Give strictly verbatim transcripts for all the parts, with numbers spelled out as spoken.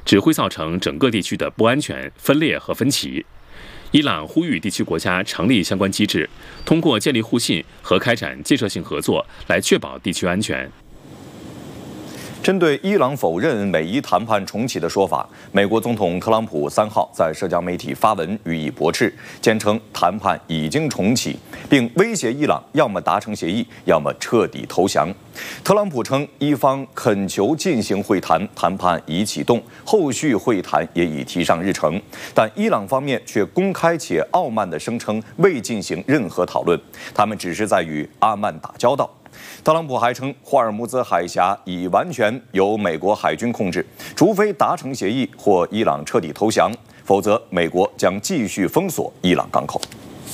只会造成整个地区的不安全、分裂和分歧。伊朗呼吁地区国家成立相关机制，通过建立互信和开展建设性合作来确保地区安全。 针对伊朗否认美伊谈判重启的说法，美国总统特朗普三号在社交媒体发文予以驳斥，坚称谈判已经重启，并威胁伊朗要么达成协议，要么彻底投降。特朗普称，伊方恳求进行会谈，谈判已启动，后续会谈也已提上日程，但伊朗方面却公开且傲慢地声称未进行任何讨论，他们只是在与阿曼打交道。特朗普还称，霍尔木兹海峡已完全由美国海军控制，除非达成协议或伊朗彻底投降，否则美国将继续封锁伊朗港口。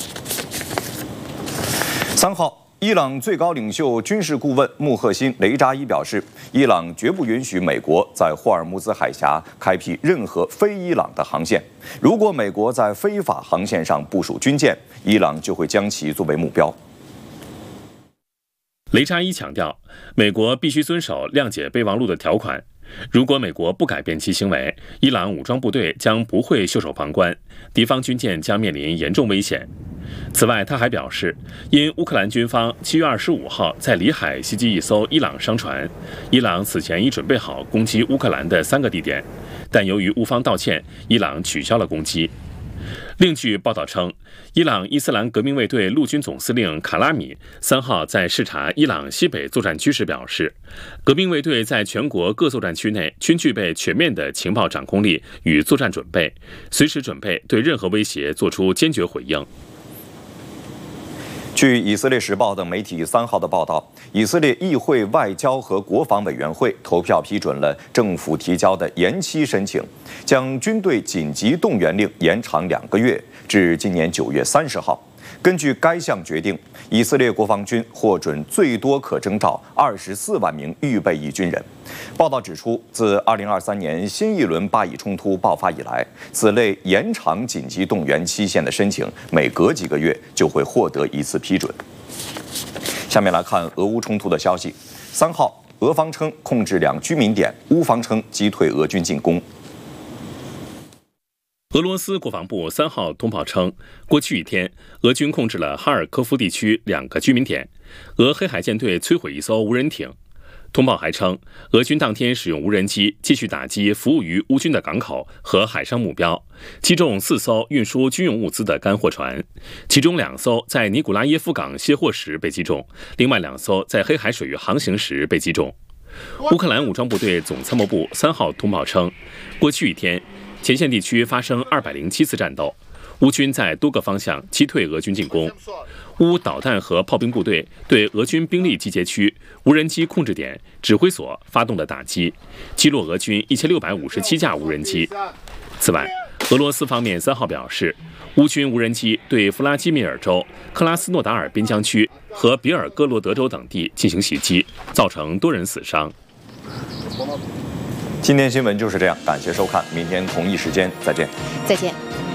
三号，伊朗最高领袖军事顾问穆赫辛·雷扎伊表示，伊朗绝不允许美国在霍尔木兹海峡开辟任何非伊朗的航线。如果美国在非法航线上部署军舰，伊朗就会将其作为目标。 雷扎伊强调，美国必须遵守谅解备忘录的条款。如果美国不改变其行为，伊朗武装部队将不会袖手旁观，敌方军舰将面临严重危险。此外，他还表示，因乌克兰军方七月二十五号在里海袭击一艘伊朗商船，伊朗此前已准备好攻击乌克兰的三个地点，但由于乌方道歉，伊朗取消了攻击。另据报道称，伊朗伊斯兰革命卫队陆军总司令卡拉米三号在视察伊朗西北作战区时表示，革命卫队在全国各作战区内均具备全面的情报掌控力与作战准备，随时准备对任何威胁作出坚决回应。 据以色列时报等媒体三号的报道，以色列议会外交和国防委员会投票批准了政府提交的延期申请，将军队紧急动员令延长两个月，至今年九月三十号。根据该项决定，以色列国防军获准最多可征召二十四万名预备役军人。报道指出，自二零二三年新一轮巴以冲突爆发以来，此类延长紧急动员期限的申请，每隔几个月就会获得一次批准。下面来看俄乌冲突的消息。三号，俄方称控制两居民点，乌方称击退俄军进攻。 俄罗斯国防部三号通报称，过去一天，俄军控制了哈尔科夫地区两个居民点，俄黑海舰队摧毁一艘无人艇。通报还称，俄军当天使用无人机继续打击服务于乌军的港口和海上目标，击中四艘运输军用物资的干货船，其中两艘在尼古拉耶夫港卸货时被击中，另外两艘在黑海水域航行时被击中。乌克兰武装部队总参谋部三号通报称，过去一天，前线地区发生二百零七次战斗，乌军在多个方向击退俄军进攻。乌导弹和炮兵部队对俄军兵力集结区、无人机控制点、指挥所发动了打击，击落俄军一千六百五十七架无人机。此外，俄罗斯方面三号表示，乌军无人机对弗拉基米尔州、克拉斯诺达尔边疆区和比尔哥罗德州等地进行袭击，造成多人死伤。 今天新闻就是这样，感谢收看，明天同一时间再见。 再见。